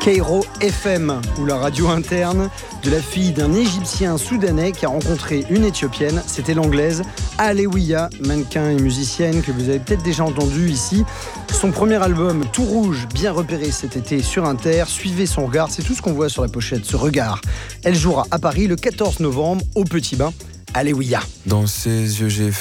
Cairo FM, ou la radio interne de la fille d'un Égyptien soudanais qui a rencontré une Éthiopienne. C'était l'anglaise Alewiya, mannequin et musicienne que vous avez peut-être déjà entendu ici. Son premier album, Tout Rouge, bien repéré cet été sur Inter. Suivez son regard, c'est tout ce qu'on voit sur la pochette, ce regard. Elle jouera à Paris le 14 novembre au Petit Bain. Alewiya. Dans ses yeux j'ai